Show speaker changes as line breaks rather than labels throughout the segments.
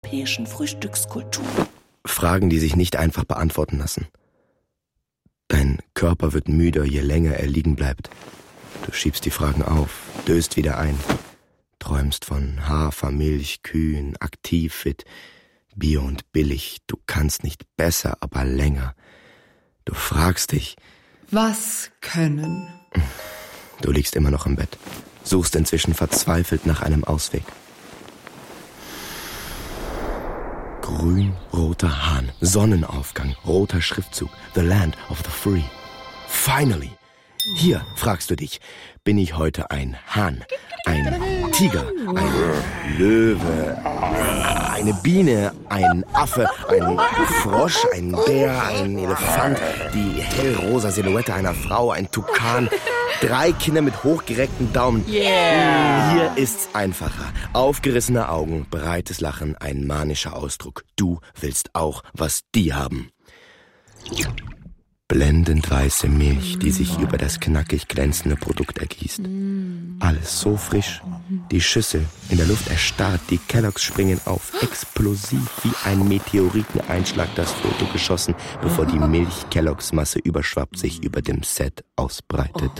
europäischen Frühstückskultur.
Fragen, die sich nicht einfach beantworten lassen. Dein Körper wird müder, je länger er liegen bleibt. Du schiebst die Fragen auf, döst wieder ein. Träumst von Hafer, Milch, Kühen, aktiv, fit, bio und billig. Du kannst nicht besser, aber länger. Du fragst dich...
Was können?
Du liegst immer noch im Bett, suchst inzwischen verzweifelt nach einem Ausweg. Grün-roter Hahn, Sonnenaufgang, roter Schriftzug, The Land of the Free. Finally! Hier, fragst du dich, bin ich heute ein Hahn, ein Tiger, ein Löwe, eine Biene, ein Affe, ein Frosch, ein Bär, ein Elefant, die hellrosa Silhouette einer Frau, ein Tukan, 3 Kinder mit hochgereckten Daumen.
Yeah.
Hier ist's einfacher. Aufgerissene Augen, breites Lachen, ein manischer Ausdruck. Du willst auch, was die haben. Blendend weiße Milch, die sich über das knackig glänzende Produkt ergießt. Alles so frisch. Die Schüssel in der Luft erstarrt, die Kelloggs springen auf, explosiv wie ein Meteoriteneinschlag das Foto geschossen, bevor die Milch-Kelloggs-Masse überschwappt sich über dem Set ausbreitet.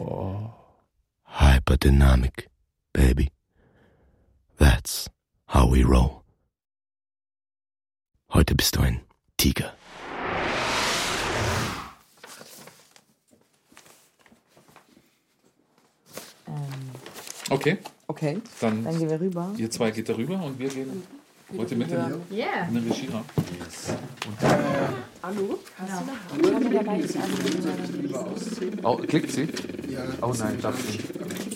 Hyperdynamic, baby. That's how we roll. Heute bist du ein Tiger.
Okay. Dann gehen wir rüber. Ihr zwei geht da rüber und wir gehen heute mit in den Regieraum.
Hallo? Hast du
Oh, klickt sie? Ja. Oh nein, darf ich nicht.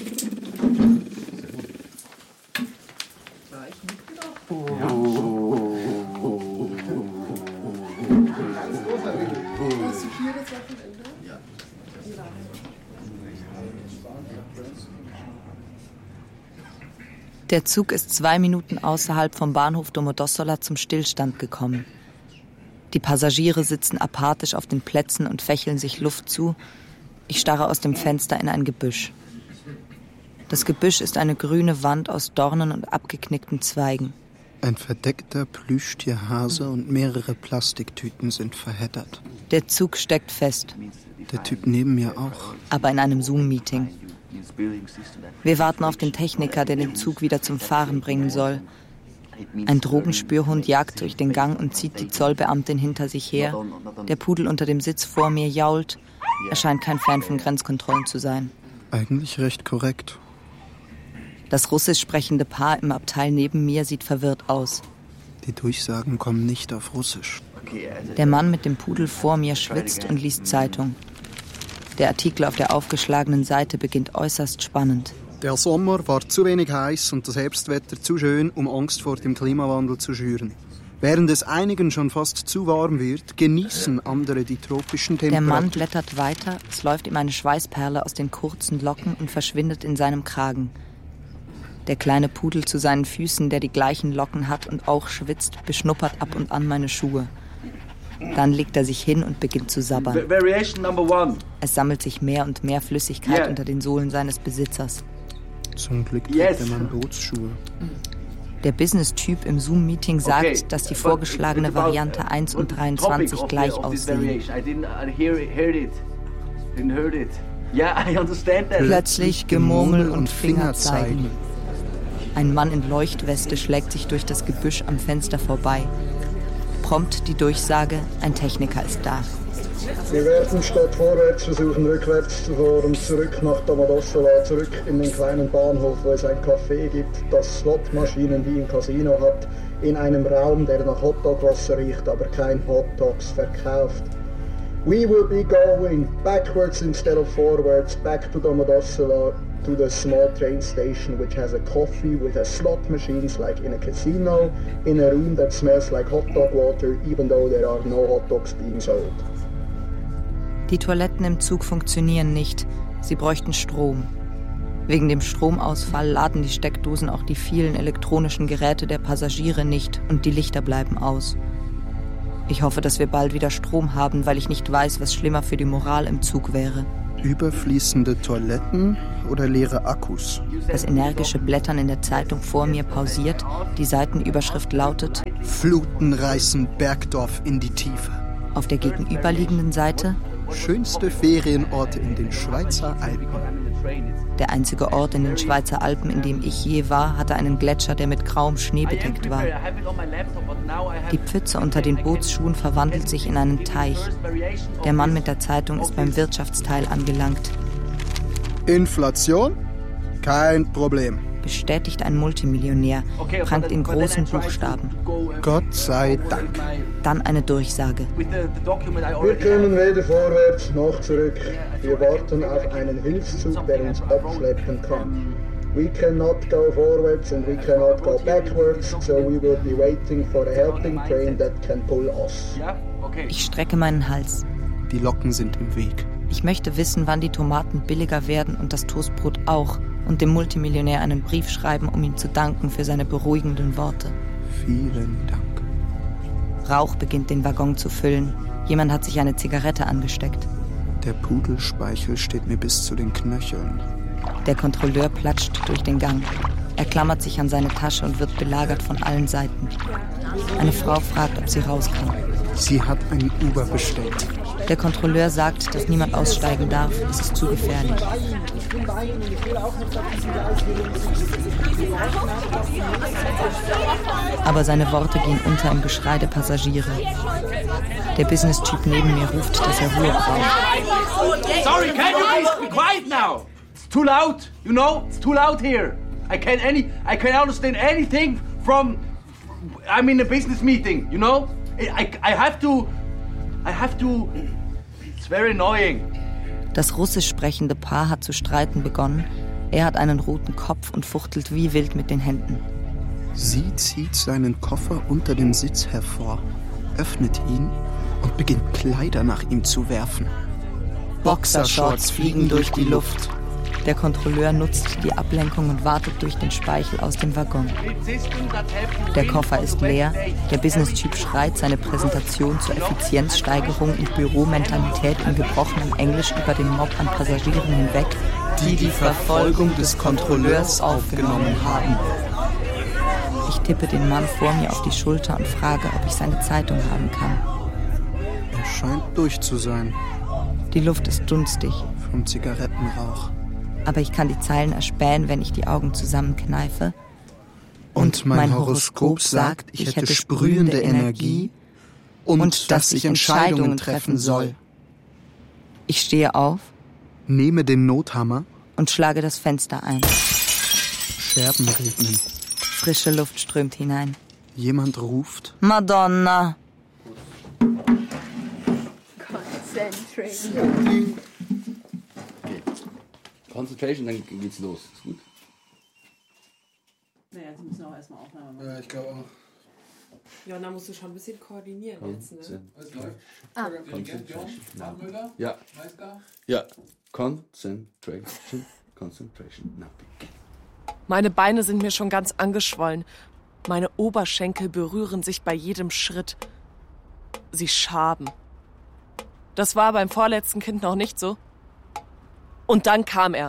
Der Zug ist 2 Minuten außerhalb vom Bahnhof Domodossola zum Stillstand gekommen. Die Passagiere sitzen apathisch auf den Plätzen und fächeln sich Luft zu. Ich starre aus dem Fenster in ein Gebüsch. Das Gebüsch ist eine grüne Wand aus Dornen und abgeknickten Zweigen.
Ein verdeckter Plüschtierhase und mehrere Plastiktüten sind verheddert.
Der Zug steckt fest.
Der Typ neben mir auch.
Aber in einem Zoom-Meeting. Wir warten auf den Techniker, der den Zug wieder zum Fahren bringen soll. Ein Drogenspürhund jagt durch den Gang und zieht die Zollbeamtin hinter sich her. Der Pudel unter dem Sitz vor mir jault. Er scheint kein Fan von Grenzkontrollen zu sein.
Eigentlich recht korrekt.
Das russisch sprechende Paar im Abteil neben mir sieht verwirrt aus.
Die Durchsagen kommen nicht auf Russisch.
Der Mann mit dem Pudel vor mir schwitzt und liest Zeitung. Der Artikel auf der aufgeschlagenen Seite beginnt äußerst spannend.
Der Sommer war zu wenig heiß und das Herbstwetter zu schön, um Angst vor dem Klimawandel zu schüren. Während es einigen schon fast zu warm wird, genießen andere die tropischen Temperaturen.
Der Mann blättert weiter, es läuft ihm eine Schweißperle aus den kurzen Locken und verschwindet in seinem Kragen. Der kleine Pudel zu seinen Füßen, der die gleichen Locken hat und auch schwitzt, beschnuppert ab und an meine Schuhe. Dann legt er sich hin und beginnt zu sabbern.
Variation number 1.
Es sammelt sich mehr und mehr Flüssigkeit unter den Sohlen seines Besitzers.
Zum Glück trägt der Mann Bootsschuhe.
Der Business-Typ im Zoom-Meeting sagt, dass die vorgeschlagene Variante 1 und 23 gleich aussehen. Plötzlich Gemurmel und Fingerzeigen. Ein Mann in Leuchtweste schlägt sich durch das Gebüsch am Fenster vorbei. Prompt die Durchsage, ein Techniker ist da.
Wir werden statt vorwärts versuchen, rückwärts zu fahren, zurück nach Domodossola, zurück in den kleinen Bahnhof, wo es ein Café gibt, das Slotmaschinen wie im Casino hat, in einem Raum, der nach Hotdogwasser riecht, aber kein Hotdogs verkauft. We will be going backwards instead of forwards, back to Domodossola, to the small train station which has a coffee with a slot machines like in a casino, in a room that smells like hot dog water, even though there are no hot dogs being sold.
Die Toiletten im Zug funktionieren nicht. Sie bräuchten Strom. Wegen dem Stromausfall laden die Steckdosen auch die vielen elektronischen Geräte der Passagiere nicht und die Lichter bleiben aus. Ich hoffe, dass wir bald wieder Strom haben, weil ich nicht weiß, was schlimmer für die Moral im Zug wäre.
Überfließende Toiletten oder leere Akkus?
Das energische Blättern in der Zeitung vor mir pausiert. Die Seitenüberschrift lautet:
Fluten reißen Bergdorf in die Tiefe.
Auf der gegenüberliegenden Seite:
Schönste Ferienorte in den Schweizer Alpen.
Der einzige Ort in den Schweizer Alpen, in dem ich je war, hatte einen Gletscher, der mit grauem Schnee bedeckt war. Die Pfütze unter den Bootsschuhen verwandelt sich in einen Teich. Der Mann mit der Zeitung ist beim Wirtschaftsteil angelangt.
Inflation? Kein Problem.
Bestätigt ein Multimillionär, prangt in großen Buchstaben.
Gott sei Dank.
Dann eine Durchsage.
Wir können weder vorwärts noch zurück. Wir warten auf einen Hilfszug, der uns abschleppen kann. We cannot go forwards and we cannot go backwards, so we will be waiting for a helping train that can pull us.
Ich strecke meinen Hals.
Die Locken sind im Weg.
Ich möchte wissen, wann die Tomaten billiger werden und das Toastbrot auch, und dem Multimillionär einen Brief schreiben, um ihm zu danken für seine beruhigenden Worte.
Vielen Dank.
Rauch beginnt den Waggon zu füllen. Jemand hat sich eine Zigarette angesteckt.
Der Pudelspeichel steht mir bis zu den Knöcheln.
Der Kontrolleur platscht durch den Gang. Er klammert sich an seine Tasche und wird belagert von allen Seiten. Eine Frau fragt, ob sie raus kann.
Sie hat ein Uber bestellt.
Der Kontrolleur sagt, dass niemand aussteigen darf. Es ist zu gefährlich. Aber seine Worte gehen unter im Geschrei der Passagiere. Der Business-Typ neben mir ruft, dass er Ruhe braucht.
Sorry, can you please be quiet now? It's too loud, you know? It's too loud here. I can't understand anything from... I'm in a business meeting, you know? I have to... It's very annoying.
Das russisch sprechende Paar hat zu streiten begonnen. Er hat einen roten Kopf und fuchtelt wie wild mit den Händen.
Sie zieht seinen Koffer unter dem Sitz hervor, öffnet ihn und beginnt Kleider nach ihm zu werfen.
Boxershorts fliegen durch die Luft. Der Kontrolleur nutzt die Ablenkung und wartet durch den Speichel aus dem Waggon. Der Koffer ist leer. Der Business-Typ schreit seine Präsentation zur Effizienzsteigerung und Büromentalität in gebrochenem Englisch über den Mob an Passagieren hinweg, die die Verfolgung des Kontrolleurs aufgenommen haben. Ich tippe den Mann vor mir auf die Schulter und frage, ob ich seine Zeitung haben kann.
Er scheint durch zu sein.
Die Luft ist dunstig.
Vom Zigarettenrauch.
Aber ich kann die Zeilen erspähen, wenn ich die Augen zusammenkneife.
Und mein Horoskop sagt, ich hätte sprühende Energie und dass ich Entscheidungen treffen soll.
Ich stehe auf,
nehme den Nothammer
und schlage das Fenster ein.
Scherben regnen.
Frische Luft strömt hinein.
Jemand ruft:
Madonna!
Concentration, dann geht's los. Ist gut?
Naja, Sie müssen auch erstmal Aufnahme machen.
Ja, ich glaube auch.
Ja, und dann musst du schon ein bisschen koordinieren jetzt, ne?
Es läuft.
Concentration. Ja. Ja. Concentration. Now begin.
Meine Beine sind mir schon ganz angeschwollen. Meine Oberschenkel berühren sich bei jedem Schritt. Sie schaben. Das war beim vorletzten Kind noch nicht so. Und dann kam er.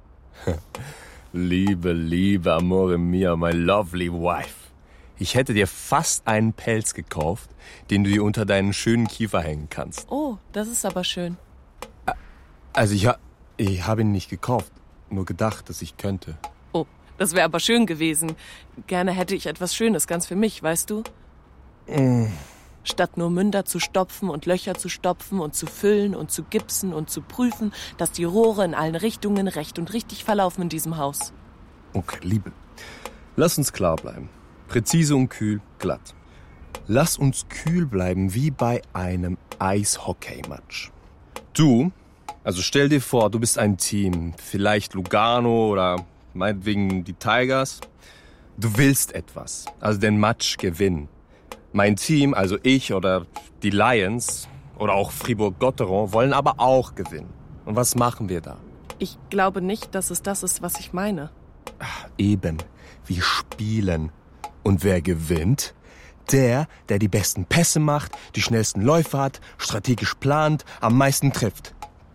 Liebe, amore mia, my lovely wife. Ich hätte dir fast einen Pelz gekauft, den du dir unter deinen schönen Kiefer hängen kannst.
Oh, das ist aber schön.
Also ich habe ihn nicht gekauft, nur gedacht, dass ich könnte.
Oh, das wäre aber schön gewesen. Gerne hätte ich etwas Schönes, ganz für mich, weißt du? Statt nur Münder zu stopfen und Löcher zu stopfen und zu füllen und zu gipsen und zu prüfen, dass die Rohre in allen Richtungen recht und richtig verlaufen in diesem Haus.
Okay, Liebe, lass uns klar bleiben. Präzise und kühl, glatt. Lass uns kühl bleiben wie bei einem Eishockey-Match. Du, also stell dir vor, du bist ein Team, vielleicht Lugano oder meinetwegen die Tigers. Du willst etwas, also den Match gewinnen. Mein Team, also ich oder die Lions oder auch Fribourg-Gotteron, wollen aber auch gewinnen. Und was machen wir da?
Ich glaube nicht, dass es das ist, was ich meine.
Eben, wir spielen. Und wer gewinnt? Der die besten Pässe macht, die schnellsten Läufe hat, strategisch plant, am meisten trifft.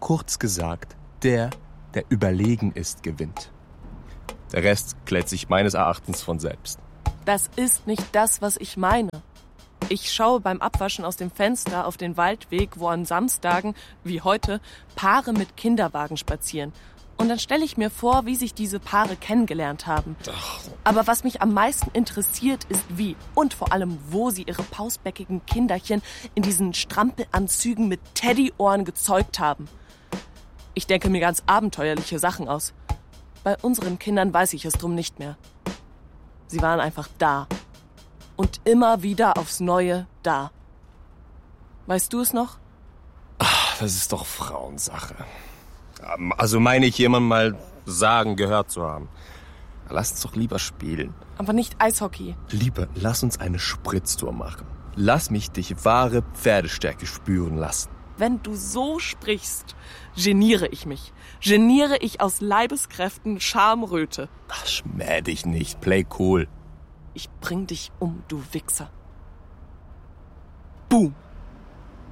Kurz gesagt, der überlegen ist, gewinnt. Der Rest klärt sich meines Erachtens von selbst.
Das ist nicht das, was ich meine. Ich schaue beim Abwaschen aus dem Fenster auf den Waldweg, wo an Samstagen, wie heute, Paare mit Kinderwagen spazieren. Und dann stelle ich mir vor, wie sich diese Paare kennengelernt haben. Aber was mich am meisten interessiert, ist wie und vor allem, wo sie ihre pausbäckigen Kinderchen in diesen Strampelanzügen mit Teddyohren gezeugt haben. Ich denke mir ganz abenteuerliche Sachen aus. Bei unseren Kindern weiß ich es drum nicht mehr. Sie waren einfach da. Und immer wieder aufs Neue da. Weißt du es noch?
Ach, das ist doch Frauensache. Also meine ich, jemand mal sagen, gehört zu haben. Lass uns doch lieber spielen.
Aber nicht Eishockey.
Lieber, lass uns eine Spritztour machen. Lass mich dich wahre Pferdestärke spüren lassen.
Wenn du so sprichst, geniere ich mich. Geniere ich aus Leibeskräften Schamröte.
Ach, schmäh dich nicht. Play cool.
Ich bring dich um, du Wichser. Boom.